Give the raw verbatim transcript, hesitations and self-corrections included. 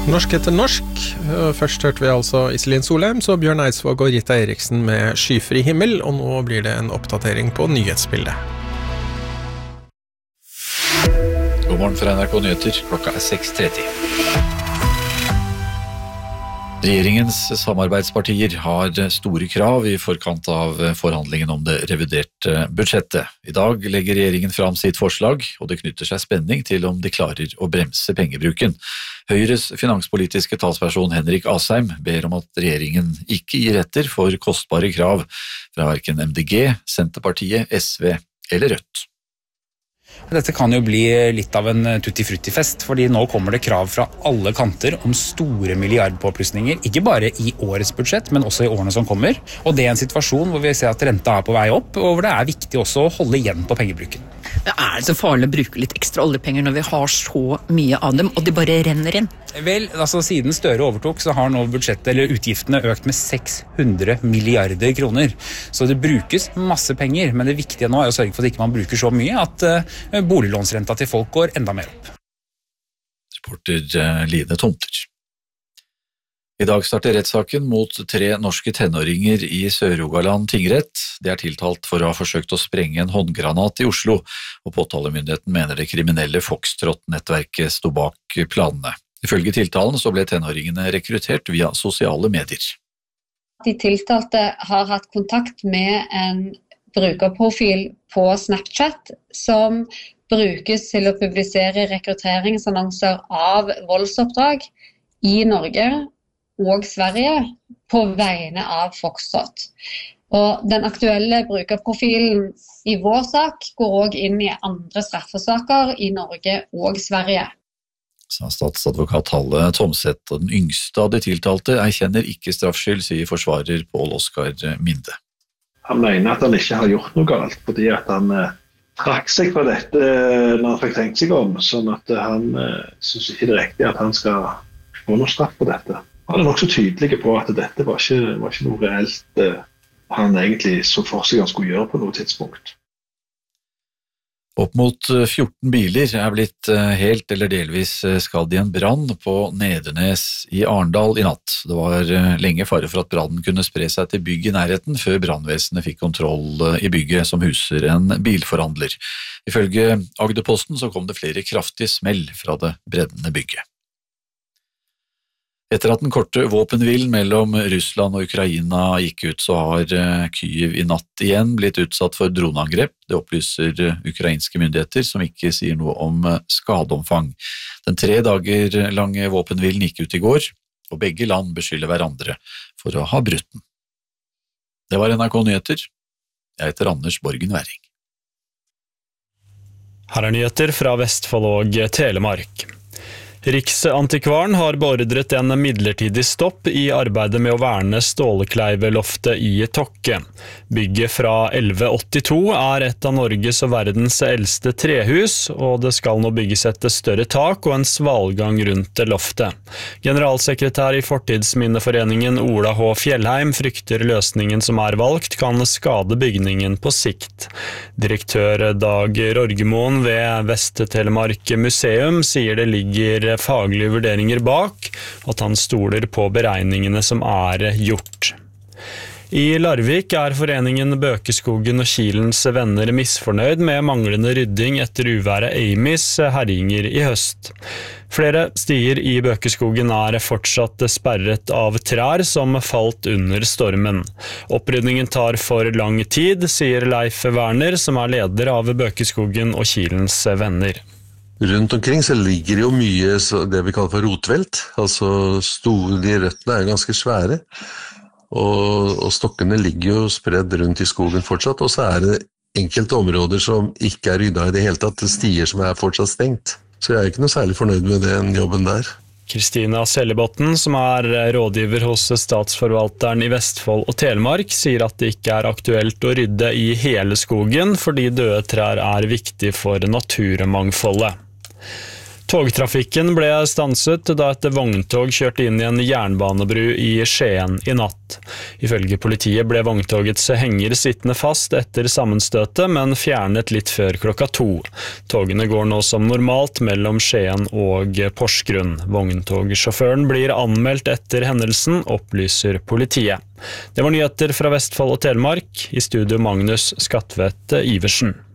Norsk etter norsk. Først hørte vi altså Iselin Solheim, så Bjørn Eidsvåg og Rita Eriksen med Skyfri himmel, og nå blir det en oppdatering på nyhetsbildet. God morgen fra N R K Nyheter, klokka er seks tretti. Regjeringens samarbeidspartier har store krav i forkant av forhandlingen om det reviderte budsjettet. I dag legger regjeringen fram sitt forslag, og det knytter seg spenning til om de klarer å bremse pengebruken. Høyres finanspolitiske talsperson Henrik Asheim ber om at regjeringen ikke gir etter for kostbare krav fra hverken M D G, Senterpartiet, S V eller Rødt. Dette kan jo bli litt av en tutti-frutti-fest, fordi nå kommer det krav fra alle kanter om store milliardpåplussinger, ikke bare i årets budsjett, men også i årene som kommer. Og det er en situasjon hvor vi ser at renta er på vei opp, og hvor det er viktig også å holde igjen på pengebruken. Det er så farlig å bruke litt ekstra oljepenger når vi har så mye av dem, og de bare renner inn. Vel, altså siden Støre overtok, så har nå budsjettet, eller utgiftene, økt med seks hundre milliarder kroner. Så det brukes masse penger, men det viktige nå er å sørge for at ikke man bruker så mye at uh, boliglånsrenta til folk går enda mer opp. Reporter uh, Line Tomter. I dag starter rettssaken mot tre norske tenåringer i Sør-Rogaland tingrett. De er tiltalt for å ha forsøkt å sprenge en håndgranat i Oslo, og påtalemyndigheten mener det kriminelle Foxtrot-nettverket sto bak planene. Ifølge tiltalen så ble tenåringene rekruttert via sosiale medier. De tiltalte har hatt kontakt med en brukerprofil på Snapchat som brukes til å publisere rekrutteringsannonser av voldsoppdrag i Norge og Sverige på vegne av Foxtrot. Og den aktuelle brukerprofilen i vår sak går også inn i andre straffesaker i Norge og Sverige. Sa statsadvokat Halle Tomseth, og den yngste av de tiltalte erkjenner ikke straffskyld, sier forsvarer Pål Oskar Minde. Han mener at han ikke har gjort noe galt, fordi at han eh, trakk seg fra dette når han fikk tenkt seg om, sånn at han eh, synes ikke det er riktig at han skal få noe straff på dette. Han er nok så tydelig på at dette var ikke, var ikke noe reelt eh, han egentlig så for seg han skulle gjøre på noe tidspunkt. Opp mot fjorten biler er blitt helt eller delvis skadd i en brann på Nedernes i Arendal i natt. Det var lenge fare for at brannen kunne spre seg til bygg i nærheten før brannvesenet fikk kontroll i bygget som huser en bilforhandler. Ifølge Agderposten så kom det flere kraftige smell fra det brennende bygget. Etter at den korte våpenhvilen mellom Russland og Ukraina gikk ut, så har Kyiv i natt igjen blitt utsatt for droneangrep. Det opplyser ukrainske myndigheter, som ikke sier noe om skadeomfang. Den tre dager lange våpenhvilen gikk ut i går, og begge land beskylder hverandre for å ha brutt den. Det var N R K Nyheter. Jeg heter Anders Borgen Væring. Her er nyheter fra Vestfold og Telemark. Riksantikvaren har beordret en midlertidig stopp i arbeidet med å verne Stålkleiveloftet i Tokke. Bygget fra elleve åttito er et av Norges og verdens eldste trehus, og det skal nå bygges et større tak og en svalgang rundt loftet. Generalsekretær i Fortidsminneforeningen Ola H. Fjellheim frykter løsningen som er valgt kan skade bygningen på sikt. Direktør Dag Rorgemoen ved Vest-Telemark museum sier det ligger faglige vurderinger bak, at han stoler på beregningene som er gjort. I Larvik er foreningen Bøkeskogen og Kilens venner misfornøyd med manglende rydding etter uværet Amys herjinger i høst. Flere stier i Bøkeskogen er fortsatt sperret av trær som falt under stormen. Oppryddingen tar for lang tid, sier Leif Werner, som er leder av Bøkeskogen og Kilens venner. Rundt omkring så ligger det jo mye det vi kaller for rotvelt, altså store, de røttene er ganske svære, og, og stokkene ligger jo spredd rundt i skogen fortsatt, og så er det enkelte områder som ikke er rydda i det hele tatt, stier som er fortsatt stengt. Så jeg er ikke noe særlig fornøyd med den jobben der. Kristina Sellebotten, som er rådgiver hos Statsforvalteren i Vestfold og Telemark, sier at det ikke er aktuelt å rydde i hele skogen, fordi døde trær er viktig for naturmangfoldet. Togtrafikken ble stanset da et vogntog kjørte inn i en jernbanebru i Skien i natt. Ifølge politiet ble vogntogets henger sittende fast etter sammenstøtet, men fjernet litt før klokka to. Togene går nå som normalt mellom Skien og Porsgrunn. Vogntogsjåføren blir anmeldt etter hendelsen, opplyser politiet. Det var nyheter fra Vestfold og Telemark. I studio Magnus Skatvedt Iversen.